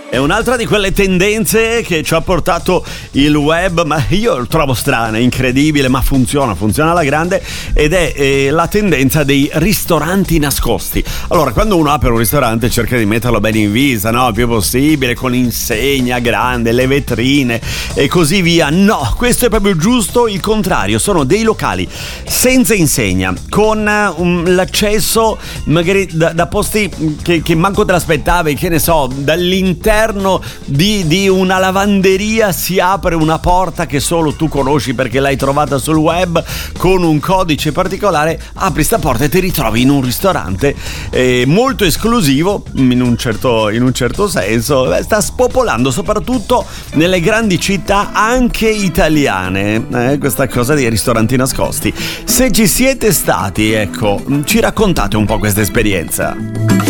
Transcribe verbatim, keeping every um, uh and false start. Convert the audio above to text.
È un'altra di quelle tendenze che ci ha portato il web, ma io lo trovo strana, incredibile, ma funziona, funziona alla grande, ed è eh, la tendenza dei ristoranti nascosti. Allora, quando uno apre un ristorante cerca di metterlo bene in vista, no? Il più possibile, con insegna grande, le vetrine e così via. No, questo è proprio giusto il contrario. Sono dei locali senza insegna, con um, l'accesso magari da, da posti che, che manco te l'aspettavi, che ne so, dall'interno Di, di una lavanderia si apre una porta che solo tu conosci perché l'hai trovata sul web con un codice particolare. Apri sta porta e ti ritrovi in un ristorante eh, molto esclusivo in un certo, in un certo senso. Sta spopolando soprattutto nelle grandi città anche italiane, eh, questa cosa dei ristoranti nascosti. Se ci siete stati, ecco, ci raccontate un po' questa esperienza.